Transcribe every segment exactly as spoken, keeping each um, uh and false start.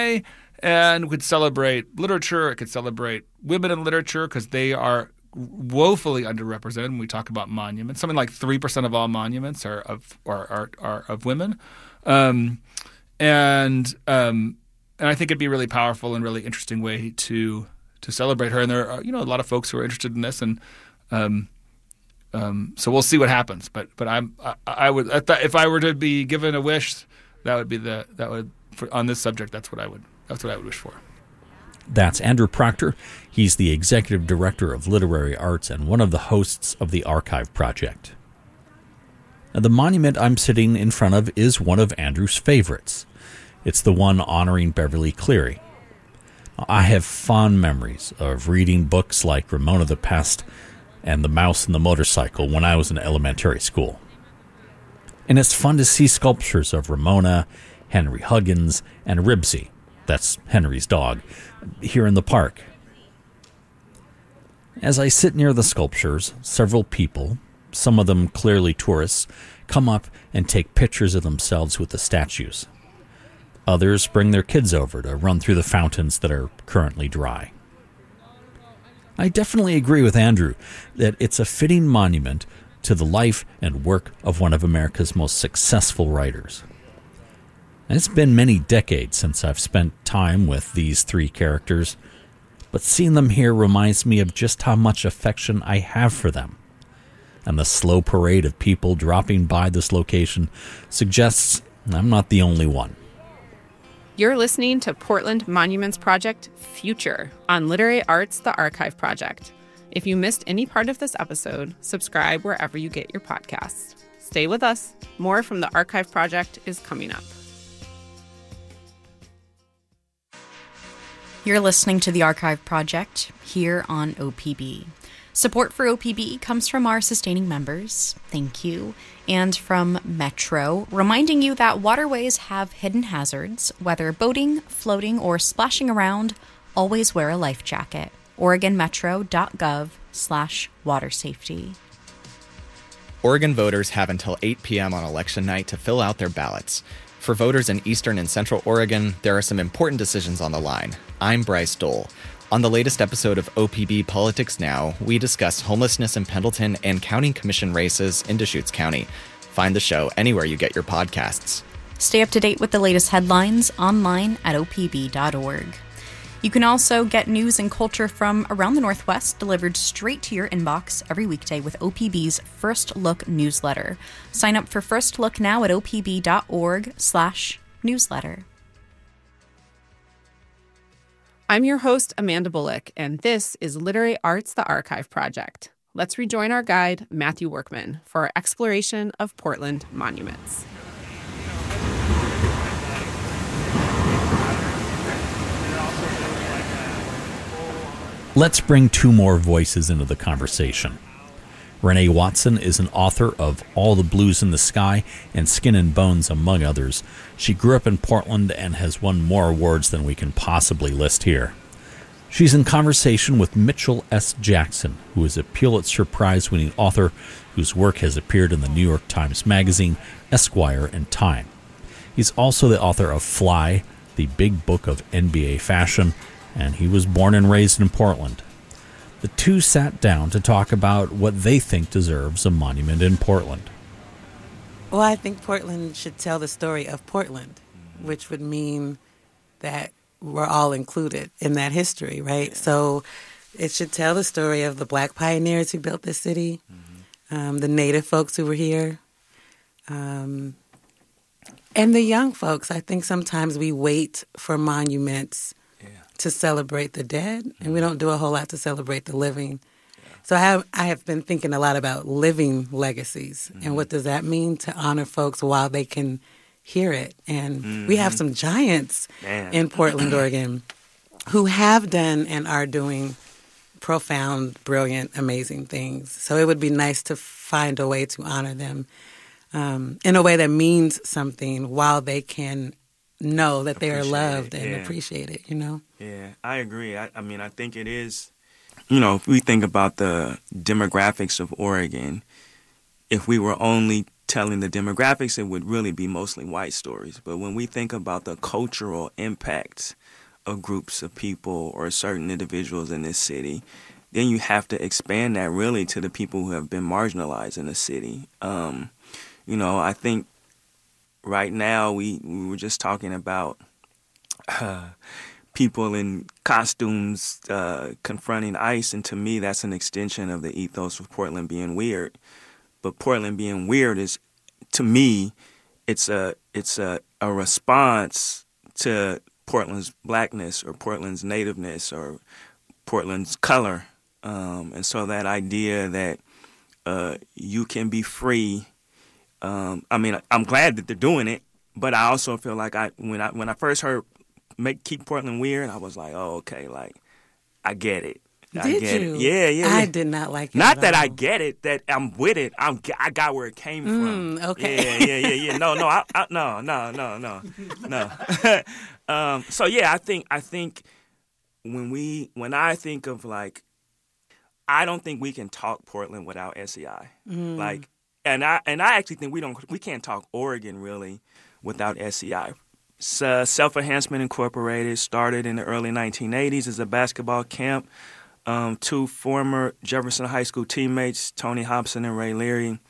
way. And we could celebrate literature. It could celebrate women in literature because they are woefully underrepresented when we talk about monuments. Something like three percent of all monuments are of are are, are of women. Um, and um, and I think it'd be a really powerful and really interesting way to to celebrate her. And there are, you know, a lot of folks who are interested in this, and um, um, so we'll see what happens. But but I'm I, I would if I were to be given a wish, that would be the that would for, on this subject. That's what I would that's what I would wish for. That's Andrew Proctor. He's the Executive Director of Literary Arts and one of the hosts of the Archive Project. Now, the monument I'm sitting in front of is one of Andrew's favorites. It's the one honoring Beverly Cleary. I have fond memories of reading books like Ramona the Pest and The Mouse and the Motorcycle when I was in elementary school. And it's fun to see sculptures of Ramona, Henry Huggins, and Ribsy, that's Henry's dog, here in the park. As I sit near the sculptures, several people, some of them clearly tourists, come up and take pictures of themselves with the statues. Others bring their kids over to run through the fountains that are currently dry. I definitely agree with Andrew that it's a fitting monument to the life and work of one of America's most successful writers. It's been many decades since I've spent time with these three characters, but seeing them here reminds me of just how much affection I have for them. And the slow parade of people dropping by this location suggests I'm not the only one. You're listening to Portland Monuments Project Future on Literary Arts, the Archive Project. If you missed any part of this episode, subscribe wherever you get your podcasts. Stay with us. More from the Archive Project is coming up. You're listening to the Archive Project here on O P B. Support for O P B comes from our sustaining members, thank you, and from Metro, reminding you that waterways have hidden hazards. Whether boating, floating, or splashing around, always wear a life jacket. OregonMetro.gov slash water safety. Oregon voters have until eight p.m. on election night to fill out their ballots. For voters in Eastern and Central Oregon, there are some important decisions on the line. I'm Bryce Dole. On the latest episode of O P B Politics Now, we discuss homelessness in Pendleton and county commission races in Deschutes County. Find the show anywhere you get your podcasts. Stay up to date with the latest headlines online at O P B dot org. You can also get news and culture from around the Northwest delivered straight to your inbox every weekday with O P B's First Look newsletter. Sign up for First Look now at O P B dot org slash newsletter. I'm your host, Amanda Bullock, and this is Literary Arts, the Archive Project. Let's rejoin our guide, Matthew Workman, for our exploration of Portland monuments. Let's bring two more voices into the conversation. Renee Watson is an author of All the Blues in the Sky and Skin and Bones, among others. She grew up in Portland and has won more awards than we can possibly list here. She's in conversation with Mitchell S. Jackson, who is a Pulitzer Prize-winning author whose work has appeared in the New York Times Magazine, Esquire, and Time. He's also the author of Fly, the big book of N B A fashion, and he was born and raised in Portland. The two sat down to talk about what they think deserves a monument in Portland. Well, I think Portland should tell the story of Portland, which would mean that we're all included in that history, right? So it should tell the story of the Black pioneers who built this city, mm-hmm. um, the Native folks who were here, um, and the young folks. I think sometimes we wait for monuments to celebrate the dead, and mm-hmm. we don't do a whole lot to celebrate the living. Yeah. So I have, I have been thinking a lot about living legacies, mm-hmm. and what does that mean to honor folks while they can hear it. And mm-hmm. we have some giants Man. in Portland, Oregon, who have done and are doing profound, brilliant, amazing things. So it would be nice to find a way to honor them um, in a way that means something while they can know that they are loved and yeah. appreciated, you know? Yeah, I agree. I, I mean, I think it is, you know, if we think about the demographics of Oregon, if we were only telling the demographics, it would really be mostly white stories. But when we think about the cultural impact of groups of people or certain individuals in this city, then you have to expand that really to the people who have been marginalized in the city. Um, you know, I think right now we, we were just talking about uh, people in costumes uh, confronting ICE, and to me that's an extension of the ethos of Portland being weird. But Portland being weird is, to me, it's a it's a, a response to Portland's blackness or Portland's nativeness or Portland's color. Um, and so that idea that uh, you can be free, um, I mean, I'm glad that they're doing it, but I also feel like I when I when I first heard make keep Portland weird, I was like, oh, okay, like I get it. I Did get you? It. Yeah, yeah, yeah. I did not like it. Not at that all. I get it, that I'm with it. I'm I got where it came from. Mm, okay. Yeah, yeah, yeah, yeah. No, no, I, I, no, no, no, no, no. um, so yeah, I think I think when we when I think of like, I don't think we can talk Portland without S E I. Mm. Like, and I and I actually think we don't we can't talk Oregon really without S E I. So Self Enhancement Incorporated started in the early nineteen eighties as a basketball camp. Um, two former Jefferson High School teammates, Tony Hobson and Ray Leary,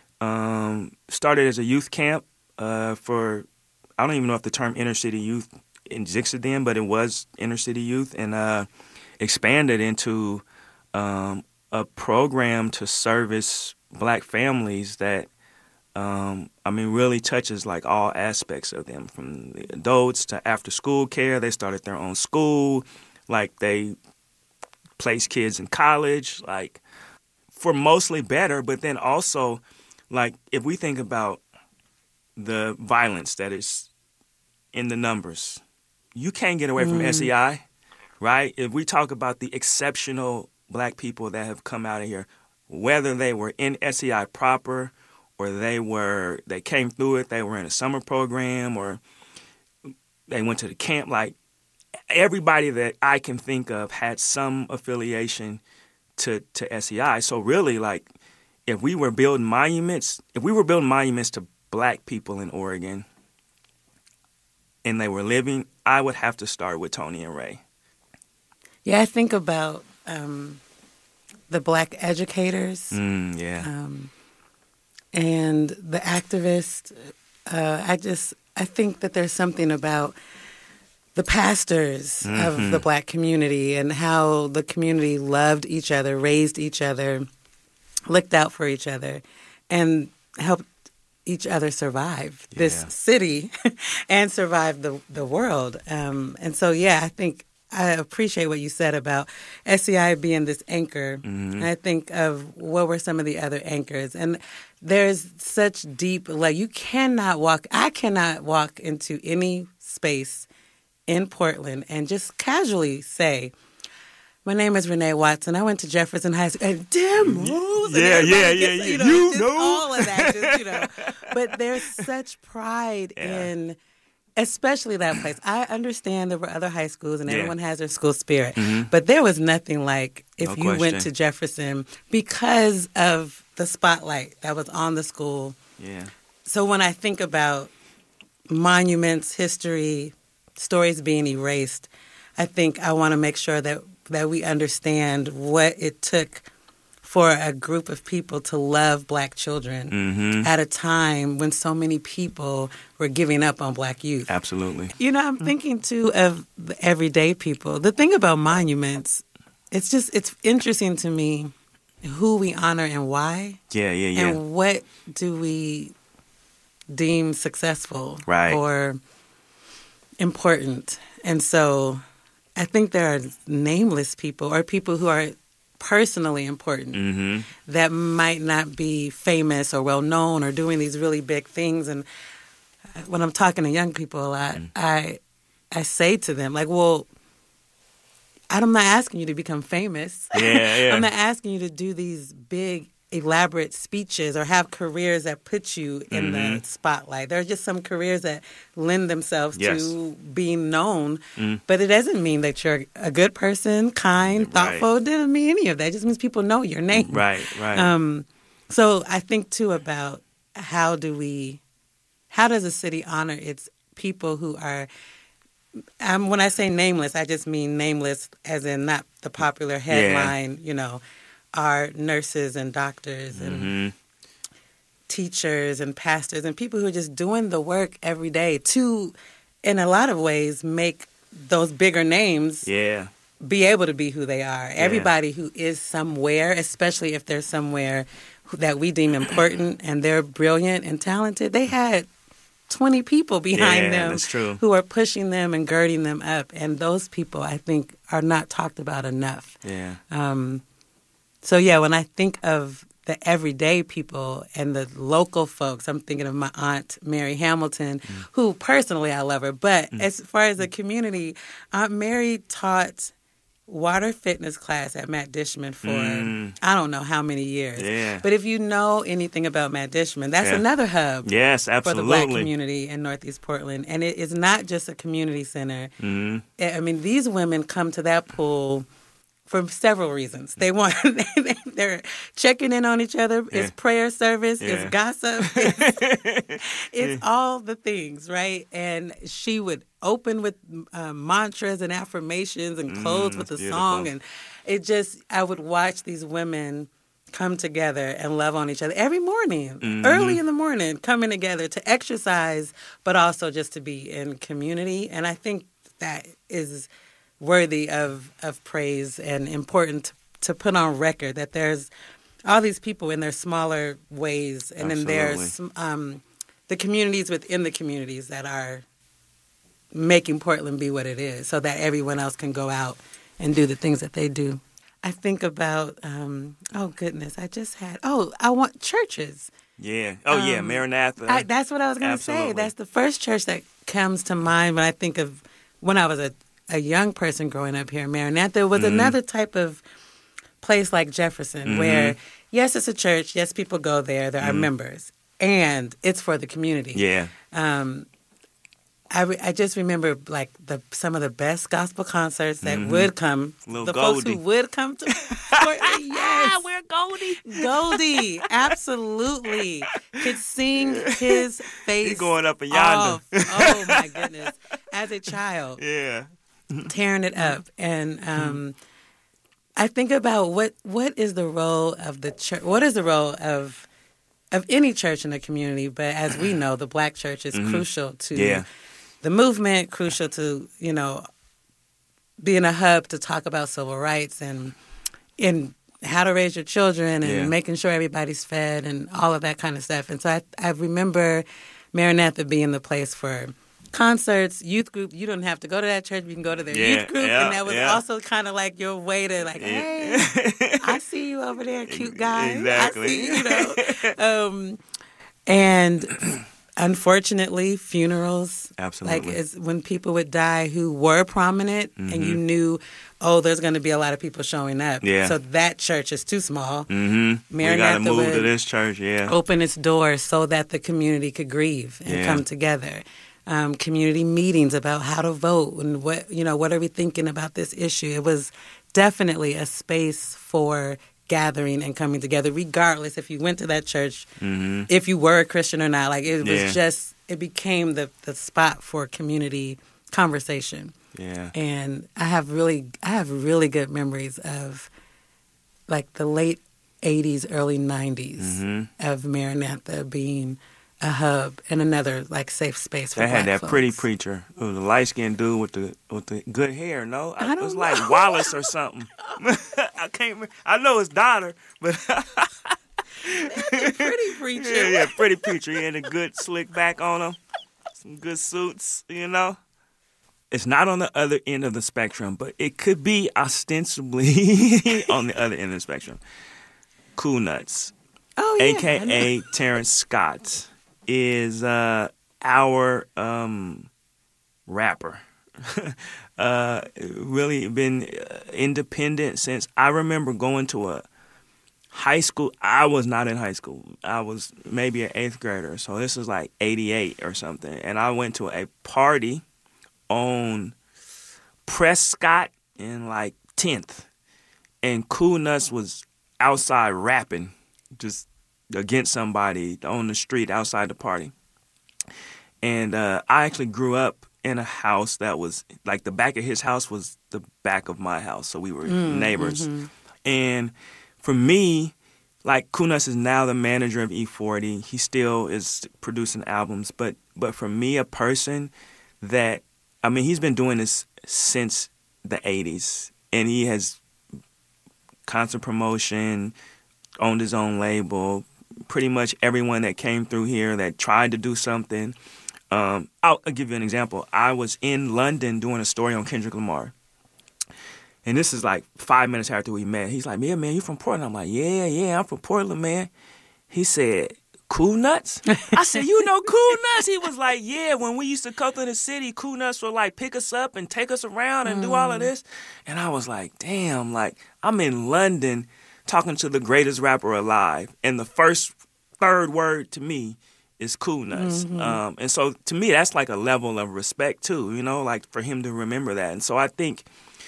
um, started as a youth camp uh, for, I don't even know if the term inner city youth existed then, but it was inner city youth, and uh, expanded into um, a program to service black families that, um, I mean, really touches like all aspects of them, from the adults to after school care. They started their own school, like they place kids in college, like for mostly better, but then also, like if we think about the violence that is in the numbers, you can't get away from Mm. S E I, right? If we talk about the exceptional black people that have come out of here, whether they were in S E I proper or they were they came through it, they were in a summer program or they went to the camp, like everybody that I can think of had some affiliation to, to S E I. So really, like, if we were building monuments, if we were building monuments to black people in Oregon and they were living, I would have to start with Tony and Ray. Yeah, I think about um, the black educators Mm, yeah. um, and the activists. Uh, I just, I think that there's something about the pastors Mm-hmm. of the black community and how the community loved each other, raised each other, looked out for each other, and helped each other survive this Yeah. city and survive the the world. Um, and so, yeah, I think I appreciate what you said about S E I being this anchor. Mm-hmm. And I think of what were some of the other anchors. And there's such deep, like, you cannot walk, I cannot walk into any space in Portland and just casually say, my name is Renee Watson. I went to Jefferson High School. And damn moves. Yeah, and yeah, everybody yeah, gets, yeah. You know, You just know. all of that, just, you know. But there's such pride Yeah. in, especially that place. I understand there were other high schools and Yeah. everyone has their school spirit. Mhm. But there was nothing like if No you question. went to Jefferson because of the spotlight that was on the school. Yeah. So when I think about monuments, history, stories being erased, I think I want to make sure that, that we understand what it took for a group of people to love black children Mm-hmm. at a time when so many people were giving up on black youth. Absolutely. You know, I'm thinking too of the everyday people. The thing about monuments, it's just, it's interesting to me who we honor and why. Yeah, yeah, yeah. And what do we deem successful Right. or important? And so I think there are nameless people or people who are personally important Mm-hmm. that might not be famous or well known or doing these really big things. And when I'm talking to young people a lot, Mm. I I say to them, like, well, I'm not asking you to become famous. Yeah, yeah. I'm not asking you to do these big, elaborate speeches or have careers that put you in Mm-hmm. the spotlight. There are just some careers that lend themselves Yes. to being known, Mm. but it doesn't mean that you're a good person, kind, Right. thoughtful. It doesn't mean any of that. It just means people know your name. Right, right. Um, So I think too about how do we, how does a city honor its people who are, um, when I say nameless, I just mean nameless as in not the popular headline, yeah. you know, are nurses and doctors and mm-hmm. teachers and pastors and people who are just doing the work every day to, in a lot of ways, make those bigger names yeah. be able to be who they are. Yeah. Everybody who is somewhere, especially if they're somewhere that we deem important and they're brilliant and talented, they had twenty people behind yeah, them that's true. who are pushing them and girding them up. And those people, I think, are not talked about enough. Yeah. Um, so, yeah, when I think of the everyday people and the local folks, I'm thinking of my aunt, Mary Hamilton, mm. who personally I love her. But mm. as far as the community, Aunt Mary taught water fitness class at Matt Dishman for mm. I don't know how many years. Yeah. But if you know anything about Matt Dishman, that's yeah. another hub yes, absolutely. for the Black community in Northeast Portland. And it is not just a community center. Mm. I mean, these women come to that pool for several reasons. They want, they're checking in on each other. Yeah. It's prayer service. Yeah. It's gossip. It's, it's all the things, right? And she would open with uh, mantras and affirmations and close mm, with a beautiful. song. And it just, I would watch these women come together and love on each other every morning, mm-hmm. early in the morning, coming together to exercise, but also just to be in community. And I think that is worthy of, of praise and important to put on record that there's all these people in their smaller ways and Absolutely. then there's um, the communities within the communities that are making Portland be what it is so that everyone else can go out and do the things that they do. I think about, um, oh, goodness, I just had, oh, I want churches. Yeah. Oh, um, yeah, Maranatha. I, that's what I was going to say. That's the first church that comes to mind when I think of when I was a a young person growing up here in Maranatha. Was mm-hmm. another type of place like Jefferson mm-hmm. where, yes, it's a church. Yes, people go there. There mm-hmm. are members. And it's for the community. Yeah. Um, I, re- I just remember like the some of the best gospel concerts that mm-hmm. would come. Little the Goldie. folks who would come to Portland. Yes. We're Goldie. Goldie. Absolutely. Could sing his face He's going up and yonder. Off. Oh, my goodness. As a child. Yeah. Tearing it up. And um, I think about what what is the role of the church, what is the role of of any church in the community, but as we know, the Black church is mm-hmm. crucial to yeah. the movement, crucial to, you know, being a hub to talk about civil rights and in how to raise your children and yeah. making sure everybody's fed and all of that kind of stuff. And so I, I remember Maranatha being the place for concerts, youth group. You don't have to go to that church. You can go to their yeah, youth group. Yeah, and that was yeah. also kind of like your way to like, hey, yeah. I see you over there, cute guy. Exactly. I see you, you know. Um, and unfortunately, funerals. Absolutely. Like it's when people would die who were prominent mm-hmm. and you knew, oh, there's going to be a lot of people showing up. Yeah. So that church is too small. Mm-hmm. Maranatha we got to move would to this church, yeah. open its doors so that the community could grieve and yeah. come together. Um, community meetings about how to vote and what, you know, what are we thinking about this issue? It was definitely a space for gathering and coming together, regardless if you went to that church, mm-hmm. if you were a Christian or not. Like it was yeah. just, it became the, the spot for community conversation. Yeah. And I have really, I have really good memories of like the late eighties, early nineties mm-hmm. of Maranatha being a hub and another like safe space for They Black had that folks. pretty preacher, it was a light skinned dude with the with the good hair. No, I don't it was know. like Wallace or something. I can't. Remember. I know his daughter, but the pretty preacher. yeah, yeah, pretty preacher. He had a good slick back on him, some good suits. You know, it's not on the other end of the spectrum, but it could be ostensibly on the other end of the spectrum. Cool Nuts, Oh yeah, A K A Terrence Scott, is uh, our um, rapper. uh, really been independent since I remember going to a high school. I was not in high school. I was maybe an eighth grader. So this was like eighty-eight or something. And I went to a party on Prescott in like tenth. And Cool Nuts was outside rapping, just against somebody on the street outside the party. And uh, I actually grew up in a house that was, like, the back of his house was the back of my house. So we were mm, neighbors. Mm-hmm. And for me, like, Kunas is now the manager of E forty. He still is producing albums. But but for me, a person that, I mean, he's been doing this since the eighties. And he has constant promotion, owned his own label. Pretty much everyone that came through here that tried to do something. Um, I'll, I'll give you an example. I was in London doing a story on Kendrick Lamar. And this is like five minutes after we met. He's like, yeah, man, you from Portland? I'm like, yeah, yeah, I'm from Portland, man. He said, Cool Nuts? I said, you know Cool Nuts? He was like, yeah, when we used to come to the city, Cool Nuts would like pick us up and take us around and mm. do all of this. And I was like, damn, like I'm in London talking to the greatest rapper alive. And the first third word to me is Cool Nuts. Mm-hmm. Um, and so to me, that's like a level of respect too, you know, like for him to remember that. And so I think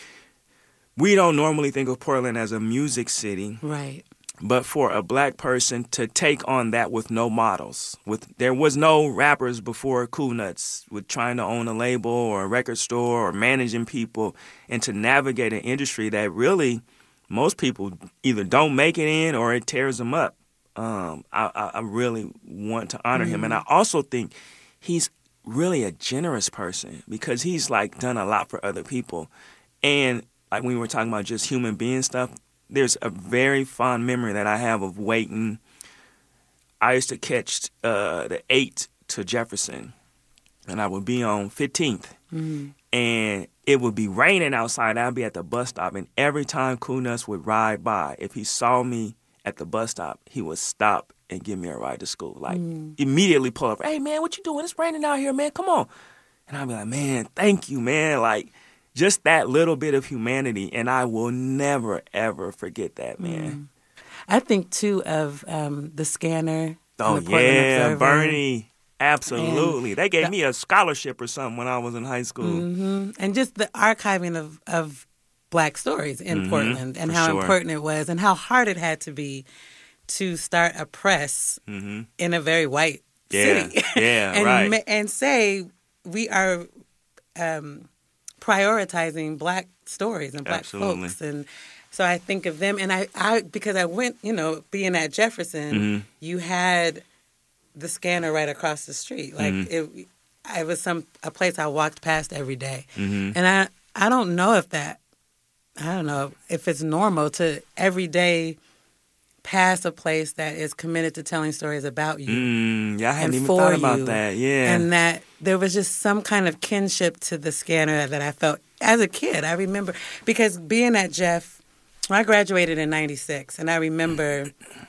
we don't normally think of Portland as a music city. Right. But for a black person to take on that with no models, with there was no rappers before Cool Nuts with trying to own a label or a record store or managing people, and to navigate an industry that really most people either don't make it in or it tears them up. Um, I, I really want to honor mm-hmm. him. And I also think he's really a generous person because he's like done a lot for other people. And like when we were talking about just human being stuff, there's a very fond memory that I have of waiting. I used to catch uh, the eight to Jefferson, and I would be on fifteenth, mm-hmm. and it would be raining outside. I'd be at the bus stop, and every time Cool Nuts would ride by, if he saw me at the bus stop, he would stop and give me a ride to school. Like, mm. immediately pull up, hey, man, what you doing? It's raining out here, man. Come on. And I'd be like, man, thank you, man. Like, just that little bit of humanity, and I will never, ever forget that, man. Mm. I think, too, of um, the Scanner. Oh, the yeah, Observer. Bernie. Absolutely. And they gave the, me a scholarship or something when I was in high school. Mm-hmm. And just the archiving of, of black stories in mm-hmm, Portland and for how sure. important it was and how hard it had to be to start a press mm-hmm. in a very white yeah. city. Yeah, and, right. And say we are um, prioritizing black stories and black Absolutely. folks. And so I think of them. And I, I because I went, you know, being at Jefferson, mm-hmm. you had the Scanner right across the street. Like mm-hmm. it, it was some a place I walked past every day. Mm-hmm. And I, I don't know if that, I don't know if it's normal to every day pass a place that is committed to telling stories about you. Mm, yeah, I hadn't and even for thought about you. that. Yeah. And that there was just some kind of kinship to the Scanner that I felt as a kid. I remember, because being at Jeff, I graduated in ninety-six, and I remember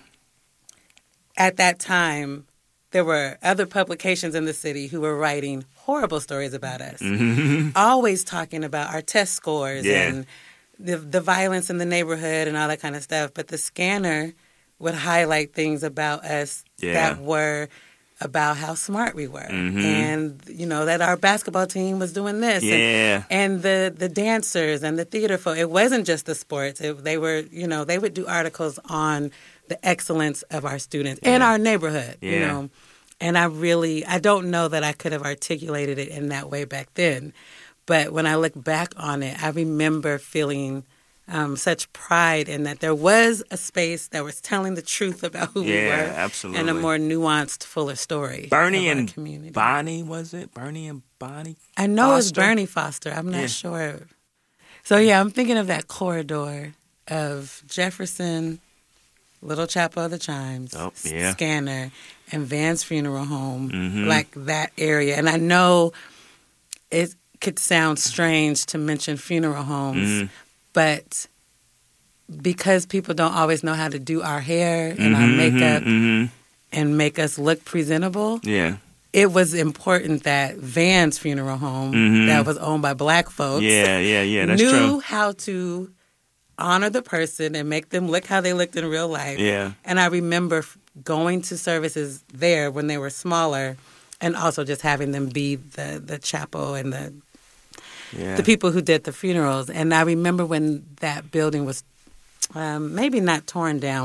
at that time, there were other publications in the city who were writing horrible stories about us, mm-hmm. always talking about our test scores yeah. and the the violence in the neighborhood and all that kind of stuff. But the Scanner would highlight things about us yeah. that were about how smart we were, mm-hmm. and you know that our basketball team was doing this, yeah, and, and the the dancers and the theater folk. It wasn't just the sports; it, they were, you know, they would do articles on the excellence of our students yeah. in our neighborhood, yeah. you know. And I really, I don't know that I could have articulated it in that way back then. But when I look back on it, I remember feeling um, such pride in that there was a space that was telling the truth about who yeah, we were. Absolutely. And a more nuanced, fuller story. Bernie of our and community. Bonnie, was it? Bernie and Bonnie I know Foster? It's Bernie Foster. I'm not yeah. sure. So, yeah, I'm thinking of that corridor of Jefferson, Little Chapel of the Chimes, oh, yeah. Scanner, and Van's Funeral Home, mm-hmm. like that area. And I know it could sound strange to mention funeral homes, mm-hmm. but because people don't always know how to do our hair and mm-hmm, our makeup mm-hmm. and make us look presentable, yeah. it was important that Van's Funeral Home, mm-hmm. that was owned by black folks, yeah, yeah, yeah, that's knew true. how to honor the person and make them look how they looked in real life. Yeah. And I remember going to services there when they were smaller, and also just having them be the, the chapel and the yeah. the people who did the funerals. And I remember when that building was um, maybe not torn down, but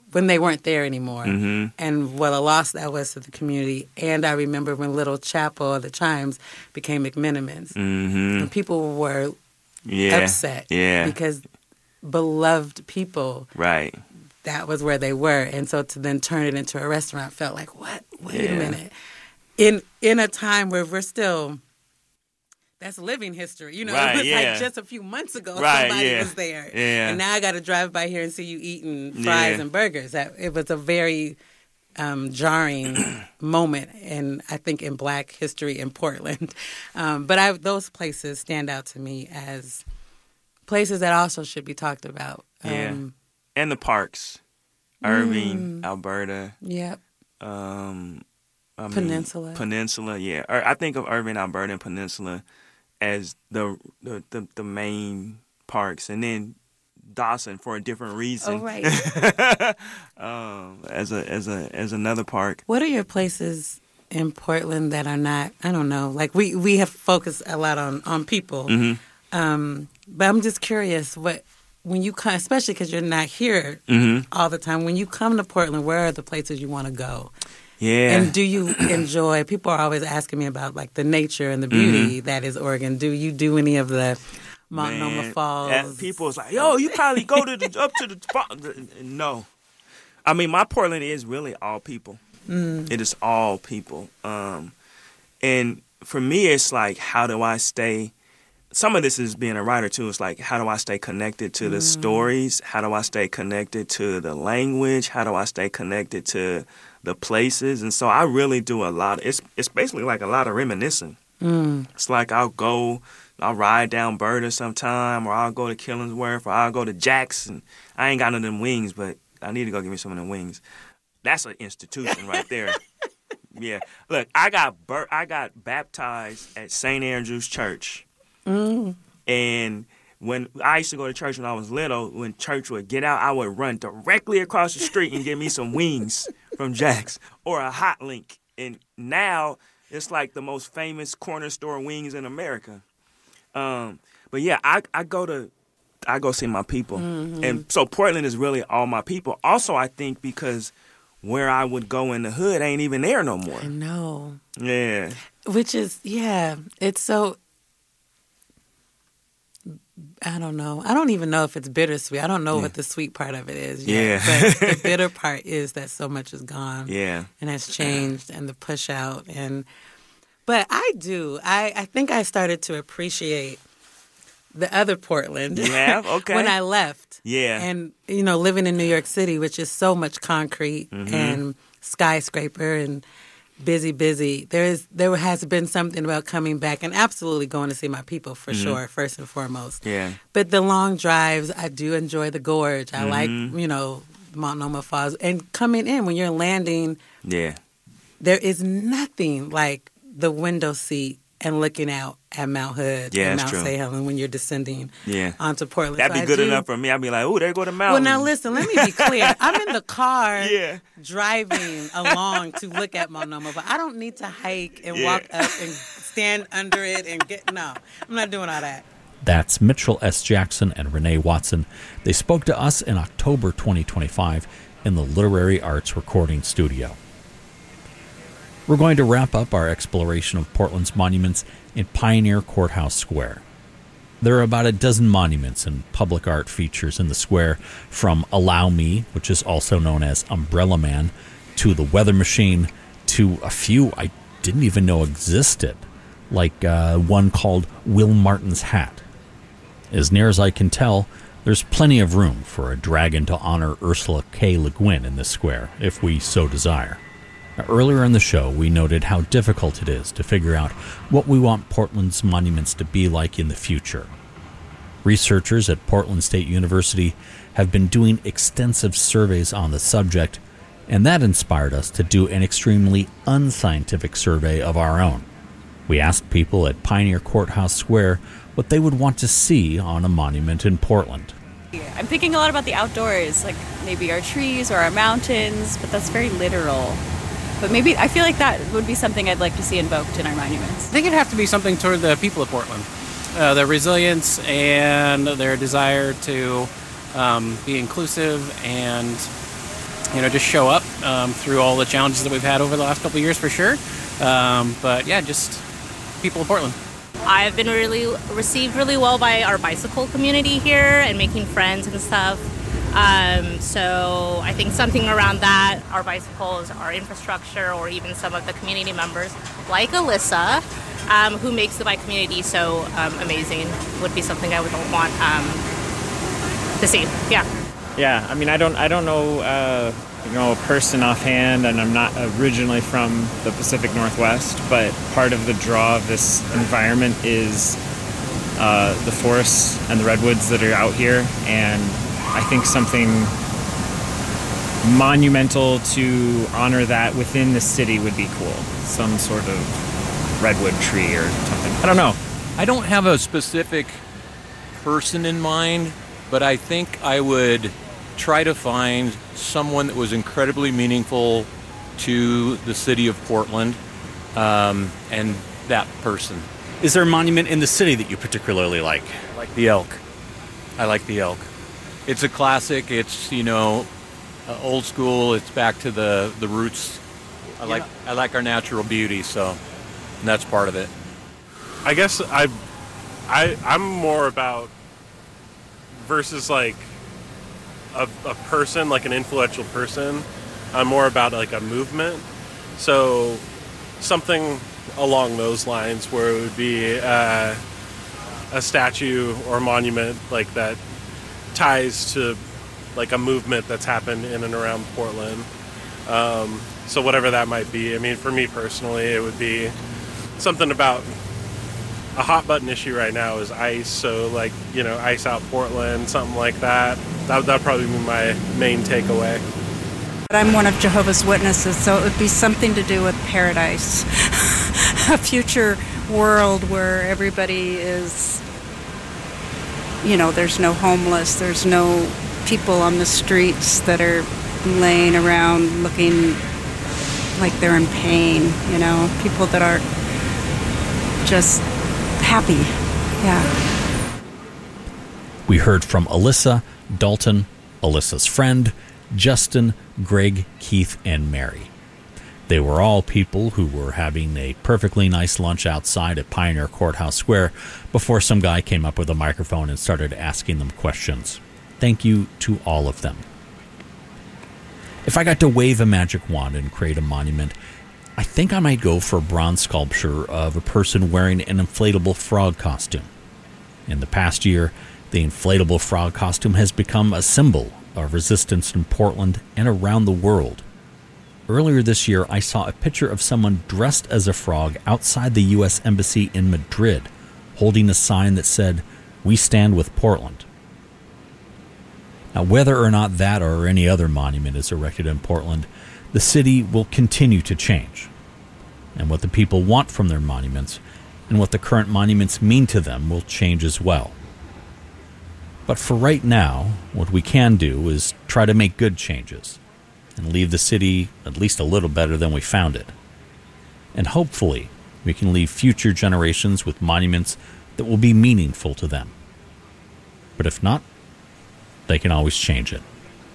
when they weren't there anymore, Mm-hmm. and what a loss that was to the community. And I remember when Little Chapel or the Chimes became McMenamins, Mm-hmm. and people were Yeah. upset Yeah. because beloved people, Right. that was where they were, and so to then turn it into a restaurant felt like, what? Wait Yeah. a minute. In in a time where we're still, that's living history. You know, Right, it was yeah. like just a few months ago Right, somebody yeah. was there. Yeah. And now I got to drive by here and see you eating fries Yeah. and burgers. That It was a very um, jarring moment, and I think in Black history in Portland. Um, but I, those places stand out to me as places that also should be talked about. Yeah. Um, And the parks. Irving, Mm. Alberta. Yep. Um, I mean, Peninsula. Peninsula, yeah. Ir- I think of Irving, Alberta, and Peninsula as the the, the the main parks, and then Dawson for a different reason. Oh, right. um, as a as a as another park. What are your places in Portland that are not, I don't know, like we, we have focused a lot on, on people. Mhm. Um, but I'm just curious, what when you come, especially because you're not here Mhm. all the time, when you come to Portland, where are the places you want to go? Yeah. And do you enjoy, people are always asking me about like the nature and the beauty Mm-hmm. that is Oregon. Do you do any of the Multnomah Man, Falls? that- people's like, yo, you probably go to the, up to the fa-" No, I mean my Portland is really all people. Mm. It is all people. Um, and for me, it's like, how do I stay? Some of this is being a writer too. It's like, how do I stay connected to the stories? How do I stay connected to the language? How do I stay connected to the places? And so I really do a lot. It's it's basically like a lot of reminiscing. Mm. It's like I'll go, I'll ride down Berta sometime, or I'll go to Killingsworth, or I'll go to Jackson. I ain't got none of them wings, but I need to go give me some of them wings. That's an institution right there. Yeah. Look, I got bur- I got baptized at Saint Andrew's Church. Mm. And when I used to go to church when I was little, when church would get out, I would run directly across the street and get me some wings from Jack's or a Hot Link. And now it's like the most famous corner store wings in America. Um, but yeah, I, I go to I go see my people. Mm-hmm. And so Portland is really all my people. Also, I think because where I would go in the hood ain't even there no more. I know. Yeah. Which is, yeah, it's so, I don't know. I don't even know if it's bittersweet. I don't know Yeah. what the sweet part of it is. Yeah. Yet. But the bitter part is that so much is gone. Yeah. And has changed, and the push out. And, but I do. I, I think I started to appreciate the other Portland. You have? Okay. when I left. Yeah. And, you know, living in New York City, which is so much concrete Mhm. and skyscraper and busy, busy. There is there has been something about coming back and absolutely going to see my people for Mhm. sure, first and foremost. Yeah. But the long drives, I do enjoy the gorge. I like, Mhm. you know, Multnomah Falls. And coming in, when you're landing, Yeah. there is nothing like the window seat and looking out at Mount Hood Yeah, and that's Mount true. Saint Helen when you're descending Yeah. onto Portland. That'd So be I good do- enough for me. I'd be like, oh, there go the Well, mountain. now listen, let me be clear. I'm in the car Yeah. driving along to look at Multnomah, but I don't need to hike and Yeah. walk up and stand under it and get, no, I'm not doing all that. That's Mitchell S. Jackson and Renee Watson. They spoke to us in October twenty twenty-five in the Literary Arts Recording Studio. We're going to wrap up our exploration of Portland's monuments in Pioneer Courthouse Square. There are about a dozen monuments and public art features in the square, from Allow Me, which is also known as Umbrella Man, to the Weather Machine, to a few I didn't even know existed, like uh, one called Will Martin's Hat. As near as I can tell, there's plenty of room for a dragon to honor Ursula K. Le Guin in this square, if we so desire. Earlier in the show, we noted how difficult it is to figure out what we want Portland's monuments to be like in the future. Researchers at Portland State University have been doing extensive surveys on the subject, and that inspired us to do an extremely unscientific survey of our own. We asked people at Pioneer Courthouse Square what they would want to see on a monument in Portland. I'm thinking a lot about the outdoors, like maybe our trees or our mountains, but that's very literal. But maybe I feel like that would be something I'd like to see invoked in our monuments. I think it'd have to be something toward the people of Portland. Uh, their resilience and their desire to um, be inclusive and you know, just show up um, through all the challenges that we've had over the last couple of years for sure. Um, but yeah, just people of Portland. I've been really received really well by our bicycle community here and making friends and stuff. Um, so I think something around that, our bicycles, our infrastructure, or even some of the community members like Alyssa, um, who makes the bike community so um, amazing, would be something I would want um, to see. Yeah. Yeah, I mean, I don't, I don't know, uh, you know, a person offhand, and I'm not originally from the Pacific Northwest, but part of the draw of this environment is uh, the forests and the redwoods that are out here, and I think something monumental to honor that within the city would be cool. Some sort of redwood tree or something. I don't know. I don't have a specific person in mind, but I think I would try to find someone that was incredibly meaningful to the city of Portland, um, and that person. Is there a monument in the city that you particularly like? I like the elk. I like the elk. It's a classic. It's, you know, uh, old school. It's back to the, the roots. I like I like our natural beauty, so and that's part of it. I guess I, I I'm more about versus like a, a person, like an influential person. I'm more about like a movement. So something along those lines where it would be uh, a statue or monument like that ties to like a movement that's happened in and around Portland. Um, so whatever that might be. I mean, for me personally, it would be something about a hot button issue right now is ice. So like, you know, ice out Portland, something like that. That would probably be my main takeaway. I'm one of Jehovah's Witnesses, so it would be something to do with paradise. A future world where everybody is, you know, there's no homeless, there's no people on the streets that are laying around looking like they're in pain, you know, people that are just happy. Yeah. We heard from Alyssa, Dalton, Alyssa's friend, Justin, Greg, Keith, and Mary. They were all people who were having a perfectly nice lunch outside at Pioneer Courthouse Square before some guy came up with a microphone and started asking them questions. Thank you to all of them. If I got to wave a magic wand and create a monument, I think I might go for a bronze sculpture of a person wearing an inflatable frog costume. In the past year, the inflatable frog costume has become a symbol of resistance in Portland and around the world. Earlier this year, I saw a picture of someone dressed as a frog outside the U S Embassy in Madrid, holding a sign that said, "We stand with Portland." Now, whether or not that or any other monument is erected in Portland, the city will continue to change. And what the people want from their monuments and what the current monuments mean to them will change as well. But for right now, what we can do is try to make good changes and leave the city at least a little better than we found it. And hopefully, we can leave future generations with monuments that will be meaningful to them. But if not, they can always change it.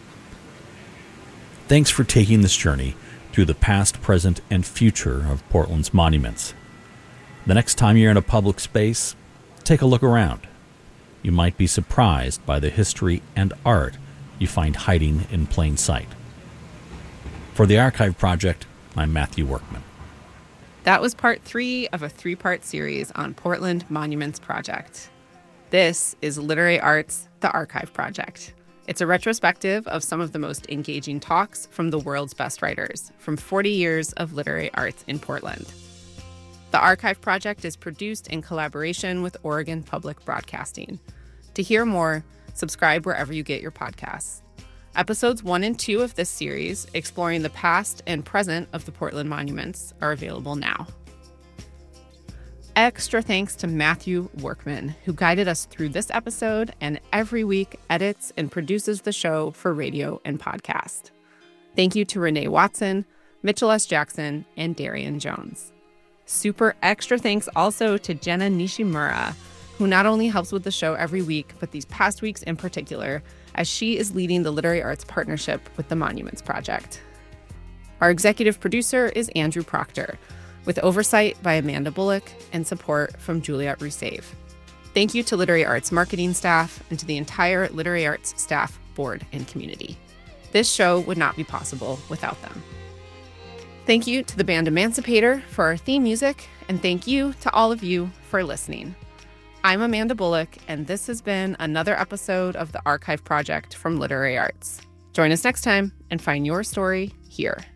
Thanks for taking this journey through the past, present, and future of Portland's monuments. The next time you're in a public space, take a look around. You might be surprised by the history and art you find hiding in plain sight. For the Archive Project, I'm Matthew Workman. That was part three of a three-part series on Portland Monuments Project. This is Literary Arts, the Archive Project. It's a retrospective of some of the most engaging talks from the world's best writers from forty years of literary arts in Portland. The Archive Project is produced in collaboration with Oregon Public Broadcasting. To hear more, subscribe wherever you get your podcasts. Episodes one and two of this series, exploring the past and present of the Portland monuments, are available now. Extra thanks to Matthew Workman, who guided us through this episode and every week edits and produces the show for radio and podcast. Thank you to Renee Watson, Mitchell S. Jackson, and Darian Jones. Super extra thanks also to Jenna Nishimura, who not only helps with the show every week, but these past weeks in particular, as she is leading the Literary Arts Partnership with the Monuments Project. Our executive producer is Andrew Proctor, with oversight by Amanda Bullock and support from Juliette Rousseff. Thank you to Literary Arts marketing staff and to the entire Literary Arts staff, board, and community. This show would not be possible without them. Thank you to the band Emancipator for our theme music, and thank you to all of you for listening. I'm Amanda Bullock, and this has been another episode of the Archive Project from Literary Arts. Join us next time and find your story here.